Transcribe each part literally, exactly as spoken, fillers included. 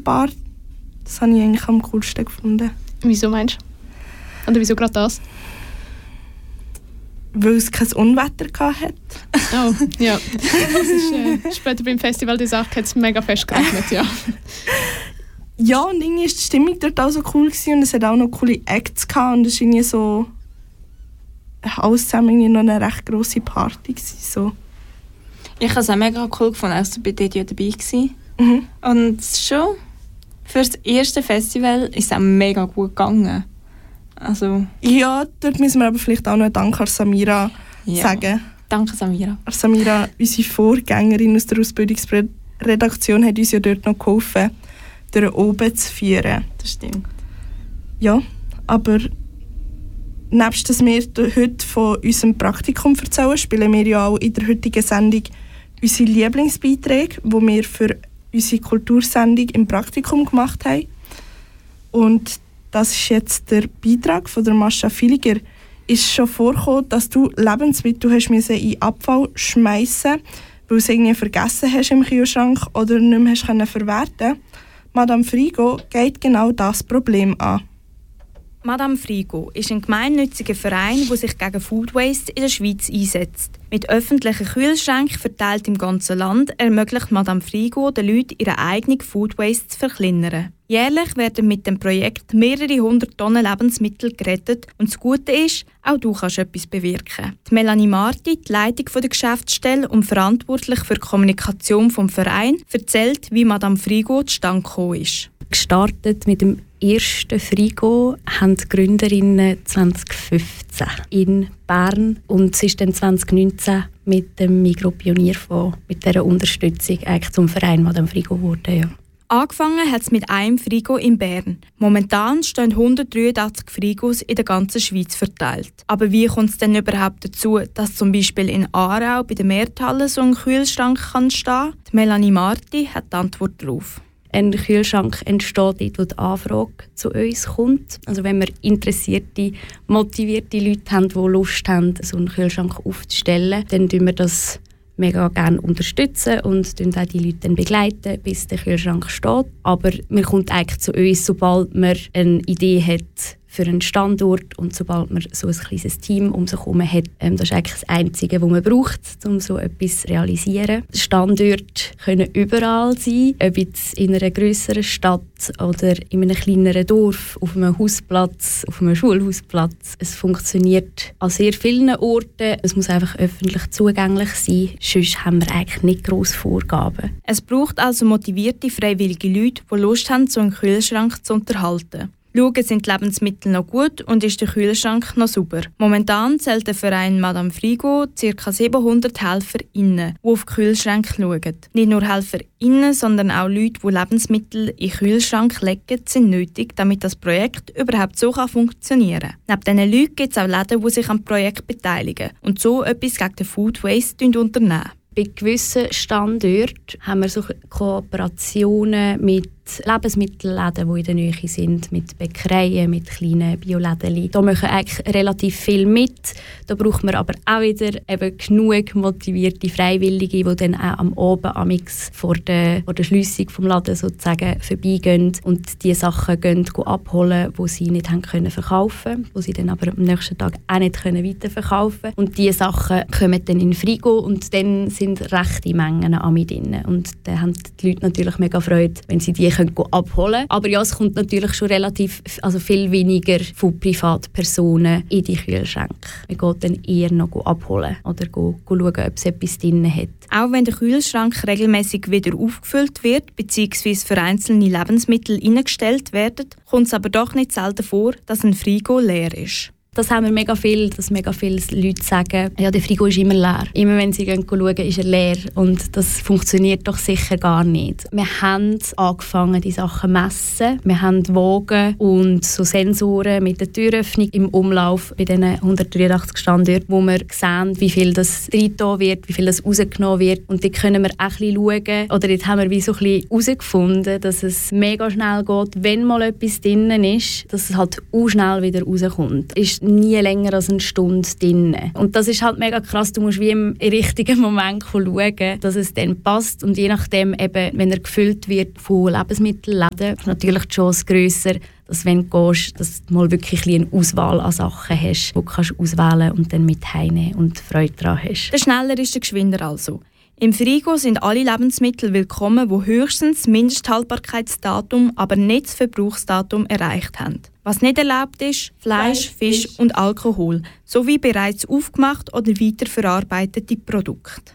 Festivalbar. Das habe ich eigentlich am coolsten gefunden. Wieso meinst du? Oder wieso gerade das? Weil es kein Unwetter hatte. Oh, ja. Das ist, äh, später beim Festival die Sache hat es mega fest geregnet, ja. Ja, und irgendwie war die Stimmung dort auch so cool gewesen, und es hat auch noch coole Acts gehabt und es war irgendwie so alles zusammen irgendwie noch eine recht grosse Party gewesen, so. Ich habe es auch mega cool gefunden, als du bei dir ja dabei warst. Mhm. Und schon für das erste Festival ist es auch mega gut gegangen. Also, ja, dort müssen wir aber vielleicht auch noch einen Dank an Samira ja. sagen. Danke, Samira. Samira, unsere Vorgängerin aus der Ausbildungsredaktion, hat uns ja dort noch geholfen, durch oben zu führen. Das stimmt. Ja, aber nebst dass wir heute von unserem Praktikum erzählen, spielen wir ja auch in der heutigen Sendung unsere Lieblingsbeiträge, die wir für unsere Kultursendung im Praktikum gemacht haben. Und das ist jetzt der Beitrag von der Mascha Filiger. Ist schon vorgekommen, dass du Lebensmittel hast in den Abfall schmeißen musst, weil du es irgendwie vergessen hast im Kühlschrank oder nicht mehr hast können verwerten? Madame Frigo geht genau das Problem an. Madame Frigo ist ein gemeinnütziger Verein, der sich gegen Food Waste in der Schweiz einsetzt. Mit öffentlichen Kühlschränken verteilt im ganzen Land ermöglicht Madame Frigo den Leuten, ihre eigene Food Waste zu verkleinern. Jährlich werden mit dem Projekt mehrere hundert Tonnen Lebensmittel gerettet und das Gute ist, auch du kannst etwas bewirken. Die Melanie Marti, die Leitung der Geschäftsstelle und verantwortlich für die Kommunikation vom Verein, erzählt, wie Madame Frigo zustande gekommen ist. Gestartet mit dem ersten Frigo haben die Gründerinnen zwanzig fünfzehn in Bern und es ist dann zwanzig neunzehn mit dem Migros-Pionierfonds, mit dieser Unterstützung eigentlich zum Verein Madame Frigo geworden. Ja. Angefangen hat es mit einem Frigo in Bern. Momentan stehen hundertdreiundachtzig Frigos in der ganzen Schweiz verteilt. Aber wie kommt es denn überhaupt dazu, dass zum Beispiel in Aarau bei der Mehrthalle so ein Kühlschrank kann stehen? Die Melanie Marti hat die Antwort darauf. Ein Kühlschrank entsteht dort, wo die Anfrage zu uns kommt. Also wenn wir interessierte, motivierte Leute haben, die Lust haben, so einen Kühlschrank aufzustellen, dann unterstützen wir das mega gerne unterstützen und dann auch die Leute dann begleiten, bis der Kühlschrank steht. Aber man kommt eigentlich zu uns, sobald man eine Idee hat für einen Standort und sobald man so ein kleines Team um sich herum hat. Ähm, das ist eigentlich das Einzige, was man braucht, um so etwas zu realisieren. Standorte können überall sein, ob jetzt in einer grösseren Stadt oder in einem kleineren Dorf, auf einem Hausplatz, auf einem Schulhausplatz. Es funktioniert an sehr vielen Orten. Es muss einfach öffentlich zugänglich sein, sonst haben wir eigentlich nicht grosse Vorgaben. Es braucht also motivierte, freiwillige Leute, die Lust haben, so einen Kühlschrank zu unterhalten. Schauen, sind die Lebensmittel noch gut und ist der Kühlschrank noch sauber. Momentan zählt der Verein Madame Frigo ca. siebenhundert HelferInnen, die auf die Kühlschränke schauen. Nicht nur HelferInnen, sondern auch Leute, die Lebensmittel in den Kühlschrank legen, sind nötig, damit das Projekt überhaupt so funktionieren kann. Neben diesen Leuten gibt es auch Läden, die sich am Projekt beteiligen und so etwas gegen den Food Waste unternehmen. Bei gewissen Standorten haben wir so Kooperationen mit Lebensmittelläden, die in der Nähe sind, mit Bäckereien, mit kleinen Bioläden. Da machen eigentlich relativ viel mit. Da braucht man aber auch wieder eben genug motivierte Freiwillige, die dann auch am Abend amix vor der, vor der Schliessung des Ladens sozusagen vorbeigehen und die Sachen gehen, gehen abholen, die sie nicht haben können verkaufen, die sie dann aber am nächsten Tag auch nicht können weiterverkaufen können. Und diese Sachen kommen dann in den Frigo und dann sind rechte Mengen Ami drin. Und dann haben die Leute natürlich mega Freude, wenn sie die können abholen. Aber ja, es kommt natürlich schon relativ, also viel weniger von Privatpersonen in die Kühlschränke. Man geht dann eher noch abholen oder go, go schauen, ob es etwas drin hat. Auch wenn der Kühlschrank regelmäßig wieder aufgefüllt wird bzw. für einzelne Lebensmittel eingestellt werden, kommt es aber doch nicht selten vor, dass ein Frigo leer ist. Das haben wir mega viel, dass mega viele Leute sagen, ja, der Frigo ist immer leer. Immer wenn sie gehen schauen, ist er leer. Und das funktioniert doch sicher gar nicht. Wir haben angefangen, die Sachen zu messen. Wir haben Wagen und so Sensoren mit der Türöffnung im Umlauf bei diesen hundertdreiundachtzig Standorten, wo wir sehen, wie viel das reingetan wird, wie viel das rausgenommen wird. Und dort können wir auch ein bisschen schauen, oder dort haben wir wie so ein bisschen herausgefunden, dass es mega schnell geht, wenn mal etwas drin ist, dass es halt auch schnell wieder rauskommt. Ist nie länger als eine Stunde drin. Und das ist halt mega krass. Du musst wie im richtigen Moment schauen, dass es dann passt. Und je nachdem, eben, wenn er gefüllt wird von Lebensmittelläden, ist natürlich die Chance grösser, dass wenn du gehst, dass du mal wirklich eine Auswahl an Sachen hast, die du kannst auswählen und dann mit heimnehmen und Freude daran hast. Der schneller ist der geschwinder also. Im Frigo sind alle Lebensmittel willkommen, die höchstens das Mindesthaltbarkeitsdatum, aber nicht das Verbrauchsdatum erreicht haben. Was nicht erlaubt ist, Fleisch, Fisch und Alkohol, sowie bereits aufgemacht oder weiterverarbeitete Produkte.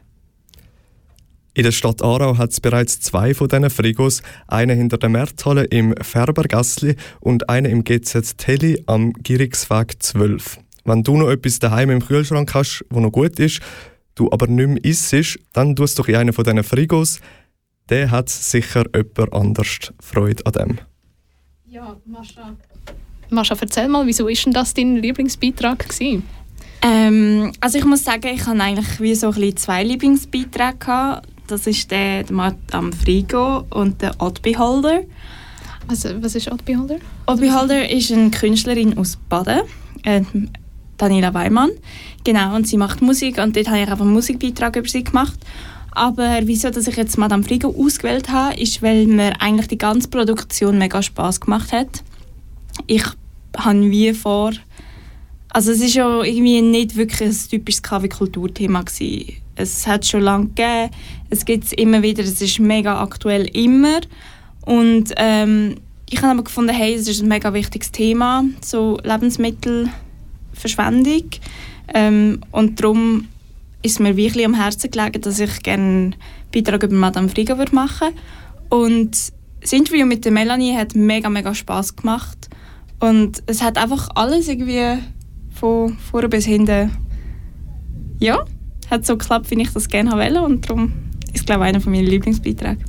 In der Stadt Aarau hat es bereits zwei von diesen Frigos, einen hinter der Märthalle im Färbergassli und einen im G Z Telly am Gierigsweg zwölf. Wenn du noch etwas daheim im Kühlschrank hast, das noch gut ist, du aber nicht mehr isst, dann tust du doch in einen von diesen Frigos. Der hat sicher jemand anders Freude an dem. Ja, Mascha. Mascha, erzähl mal, wieso war denn das dein Lieblingsbeitrag gewesen? Ähm, also ich muss sagen, ich hatte eigentlich wie so ein bisschen zwei Lieblingsbeiträge gehabt. Das ist der, der Madame Frigo und der Odd Beholder. Also, was ist Odd Beholder? Odd Beholder ist eine Künstlerin aus Baden, äh, Daniela Weimann. Genau, und sie macht Musik und dort habe ich auch einen Musikbeitrag über sie gemacht. Aber wieso, dass ich jetzt Madame Frigo ausgewählt habe, ist, weil mir eigentlich die ganze Produktion mega Spass gemacht hat. Ich habe wie vor... Also es ist ja irgendwie nicht wirklich ein typisches K W-Kulturthema gewesen. Es hat es schon lange gegeben, es gibt es immer wieder, es ist mega aktuell immer. Und ähm, ich habe aber gefunden, hey, es ist ein mega wichtiges Thema, so Lebensmittelverschwendung. Ähm, und darum ist mir wirklich am Herzen gelegen, dass ich gerne einen Beitrag über Madame Frigo machen würde. Und das Interview mit der Melanie hat mega, mega Spass gemacht. Und es hat einfach alles irgendwie von vorne bis hinten, ja, hat so geklappt, wie ich das gerne wollte. Und darum ist es, glaube ich, einer meiner Lieblingsbeiträge.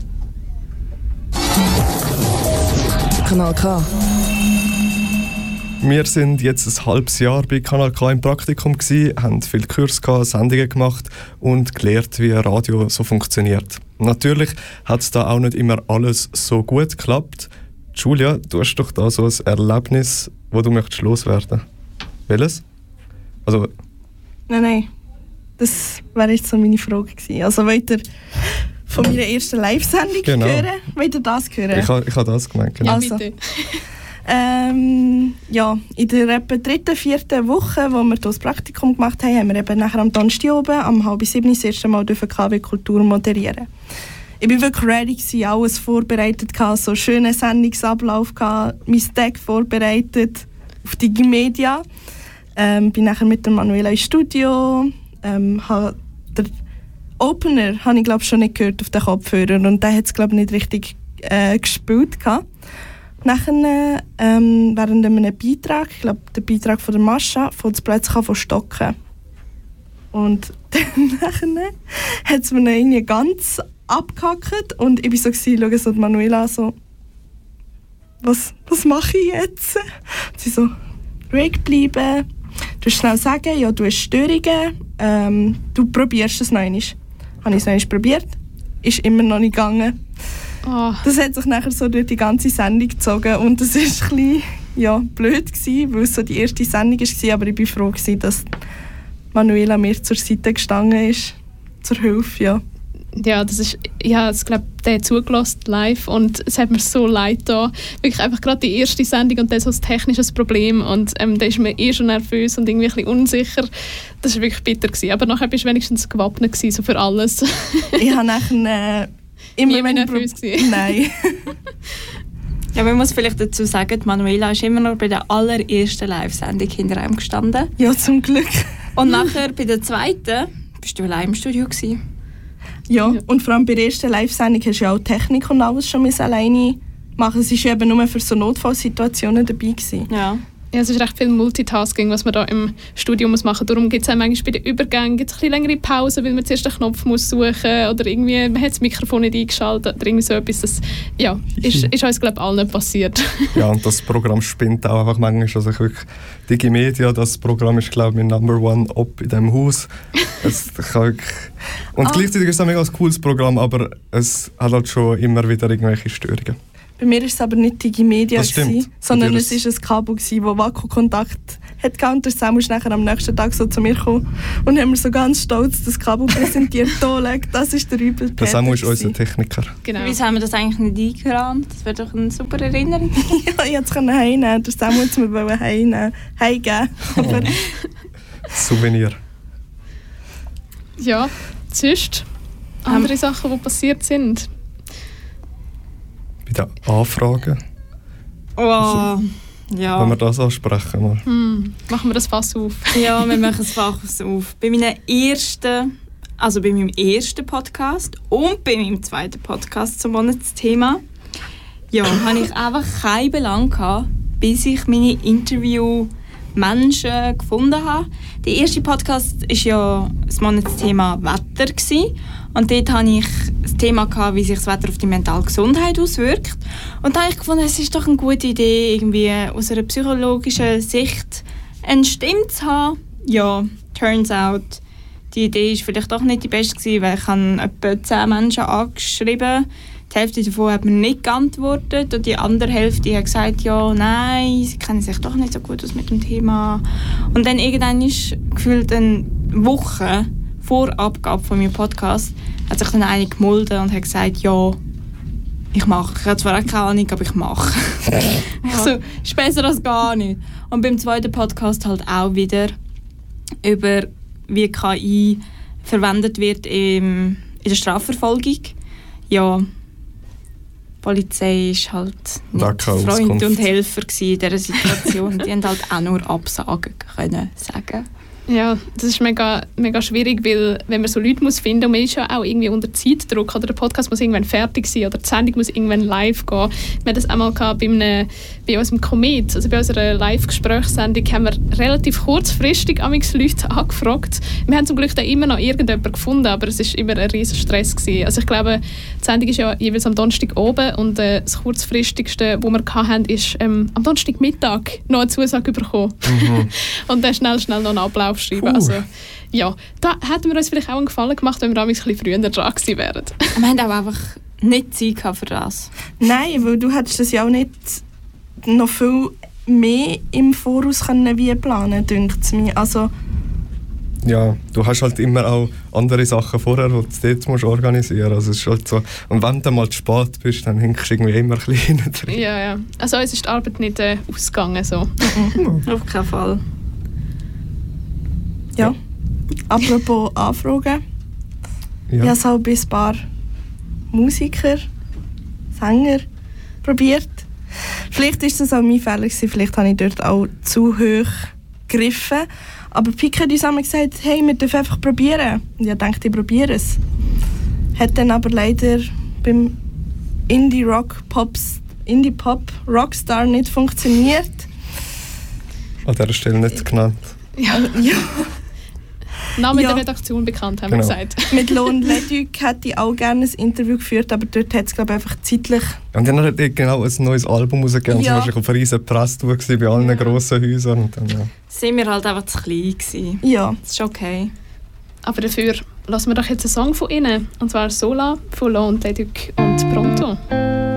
Kanal K. Wir sind jetzt ein halbes Jahr bei Kanal K im Praktikum gewesen, haben viele Kurse gehabt, Sendungen gemacht und gelernt, wie Radio so funktioniert. Natürlich hat da auch nicht immer alles so gut geklappt. Julia, du hast doch da so ein Erlebnis, das du möchtest loswerden. Welches? Also... Nein, nein. Das wäre jetzt so meine Frage gewesen. Also wollt ihr von meiner ersten Live-Sendung genau. hören? Wollt ihr das hören? Ich habe ich ha das gemeint, genau. Ja, Also, bitte. ähm, ja, in der etwa dritten, vierten Woche, wo wir hier das Praktikum gemacht haben, haben wir eben nachher am Donnerstag oben, am halb sieben, das erste Mal dürfen K W Kultur moderieren. Ich war wirklich ready gewesen, alles vorbereitet, so einen schönen Sendungsablauf, mein Tag vorbereitet auf Digimedia. Ähm, bin nachher mit der Manuela ins Studio. Ähm, der Opener habe ich glaube schon nicht gehört auf den Kopfhörern und der hat es glaube nicht richtig äh, gespielt gehabt. Nachher ähm, während einem Beitrag, ich glaube der Beitrag von der Mascha, fängt es plötzlich an zu stocken. Und dann nachher hat es mir dann irgendwie ganz abgehackt und ich war so, gewesen, schaue so die Manuela so, was, was mache ich jetzt? Und sie so, ruhig bleiben. Du schnell sagen, ja, du hast Störungen, ähm, du probierst es noch einmal. Habe ich es noch einmal probiert, ist immer noch nicht gegangen. Oh. Das hat sich nachher so durch die ganze Sendung gezogen und das war ein bisschen ja, blöd gewesen, weil es so die erste Sendung war, aber ich war froh gewesen, dass Manuela mir zur Seite gestanden ist, zur Hilfe, ja. Ja, das ist, ja, ich glaube, der hat zugelassen live und es hat mir so leid da. Wirklich einfach gerade die erste Sendung und dann so ein technisches Problem und ähm, da ist man eh schon nervös und irgendwie ein bisschen unsicher. Das war wirklich bitter gewesen. Aber nachher bist du wenigstens gewappnet gewesen, so für alles. Ich habe nachher äh, immer Nie mehr nervös gewesen. Nein. Ja, man muss vielleicht dazu sagen, Manuela ist immer noch bei der allerersten Live-Sendung hinter einem gestanden. Ja, zum Glück. Und nachher bei der zweiten bist du allein im Studio gewesen. Ja, Ja. und vor allem bei der ersten Live-Sendung hast du ja auch Technik und alles schon alleine machen. Es war eben nur für so Notfallsituationen dabei gewesen. Ja. Ja, es ist recht viel Multitasking, was man da im Studio muss machen muss. Darum gibt es manchmal bei den Übergängen gibt's ein bisschen längere Pausen, weil man zuerst den Knopf muss suchen muss oder irgendwie, man hat das Mikrofon nicht eingeschaltet oder irgendwie so etwas. Das ja, ist, ist uns, glaube ich, allen passiert. Ja, und das Programm spinnt auch einfach manchmal. Also ich wirklich, Digimedia, das Programm ist, glaube ich, mein Number One Op in diesem Haus. Es kann wirklich, und Ah. gleichzeitig ist es ein mega cooles Programm, aber es hat halt schon immer wieder irgendwelche Störungen. Bei mir war es aber nicht Digimedia, Das stimmt. gewesen, sondern Bei dir es war ein Kabel, das Vakuumkontakt hat und der Samu ist nachher am nächsten Tag so zu mir gekommen und haben mir so ganz stolz das Kabel präsentiert. Das ist der Übel. Der Samu ist unser Techniker. Genau. Wieso haben wir das eigentlich nicht eingerahmt? Das wäre doch eine super Erinnerung. Ja, ich wollte es heimnehmen. Der Samu wollte es mir heimnehmen. Heimgeben. Aber Souvenir. Ja, sonst andere um, Sachen, die passiert sind. Bei den Anfragen. Oh, ja. Wenn wir das ansprechen mal. Hm, machen wir das Fass auf. Ja, wir machen das Fass auf. Bei meinem ersten, also bei meinem ersten Podcast und bei meinem zweiten Podcast zum Monatsthema, ja, hatte ich einfach keinen Belang gehabt, bis ich meine Interview-Menschen gefunden habe. Der erste Podcast war ja das Monatsthema Wetter gewesen. Und dort hatte ich das Thema gehabt, wie sich das Wetter auf die mentale Gesundheit auswirkt. Und da habe ich gefunden, es ist doch eine gute Idee, irgendwie aus einer psychologischen Sicht eine Stimme zu haben. Ja, turns out, die Idee war vielleicht doch nicht die beste gewesen, weil ich habe etwa zehn Menschen angeschrieben. Die Hälfte davon hat mir nicht geantwortet und die andere Hälfte hat gesagt, ja, nein, sie kennen sich doch nicht so gut aus mit dem Thema. Und dann irgendwann ist gefühlt eine Woche vor Abgabe von meinem Podcast hat sich dann eine gemolden und hat gesagt, ja, ich mache. Ich habe zwar auch keine Ahnung, aber ich mache. Ich so, ist besser als gar nicht. Und beim zweiten Podcast halt auch wieder über wie K I verwendet wird im, in der Strafverfolgung. Ja, die Polizei ist halt nicht Freund und Helfer in dieser Situation. Die haben halt auch nur Absagen können sagen. Ja, das ist mega, mega schwierig, weil wenn man so Leute muss finden und man ist ja auch irgendwie unter Zeitdruck oder der Podcast muss irgendwann fertig sein oder die Sendung muss irgendwann live gehen. Wir hatten das einmal gehabt bei, einem, bei unserem Komet, also bei unserer Live-Gesprächssendung haben wir relativ kurzfristig Leute angefragt. Wir haben zum Glück dann immer noch irgendjemanden gefunden, aber es war immer ein riesen Stress gewesen. Also ich glaube, die Sendung ist ja jeweils am Donnerstag oben und äh, das kurzfristigste, was wir hatten, ist ähm, am Donnerstagmittag noch eine Zusage bekommen. Mhm. Und dann schnell, schnell noch einen Ablauf schreiben. Uh. Also, ja, da hätten wir uns vielleicht auch einen Gefallen gemacht, wenn wir ein bisschen früher dran gewesen wären. Wir haben auch einfach nicht Zeit für das. Nein, weil du hättest das ja auch nicht noch viel mehr im Voraus können wie planen, denkt es mir. Also, ja, du hast halt immer auch andere Sachen vorher, die du dort musst organisieren musst. Also es ist halt so. Und wenn du mal zu spät bist, dann hinkst du irgendwie immer ein bisschen hinten drin. Ja, ja. Also uns ist die Arbeit nicht äh, ausgegangen. So. Auf keinen Fall. Ja. Apropos Anfragen. Ja. Ich habe so ein paar Musiker, Sänger probiert. Vielleicht war das auch mein Fehler, vielleicht habe ich dort auch zu hoch gegriffen. Aber Pika hat uns einmal gesagt, hey, wir dürfen einfach probieren. Und ich dachte, ich probiere es. Hat dann aber leider beim Indie-Rock-Pops, Indie-Pop-Rockstar nicht funktioniert. An dieser Stelle nicht genannt. Ja. ja. Name ja. der Redaktion bekannt, haben genau. wir gesagt. Mit Lohn Leduc hätte ich auch gerne ein Interview geführt, aber dort hat es, glaube ich, einfach zeitlich... Und dann hat er genau ein neues Album rausgegeben. Ja. Und es war auf einer riesen Presstour bei allen ja. grossen Häusern. Und dann, ja. Sind wir halt einfach zu klein gewesen. Ja. Das ist okay. Aber dafür lassen wir doch jetzt einen Song von ihnen. Und zwar «Sola» von Lohn Leduc und «Pronto».